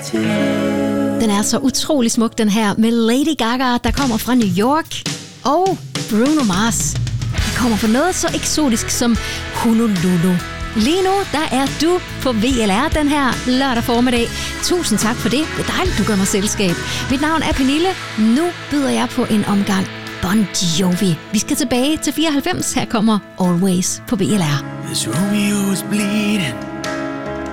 Den er så utrolig smuk, den her, med Lady Gaga, der kommer fra New York, og Bruno Mars, der kommer fra noget så eksotisk som Honolulu. Lige nu, der er du på VLR den her lørdag formiddag. Tusind tak for det. Det er dejligt, du gør mig selskab. Mit navn er Pernille. Nu byder jeg på en omgang Bon Jovi. Vi skal tilbage til 94. Her kommer Always på VLR. This Romeo is bleeding.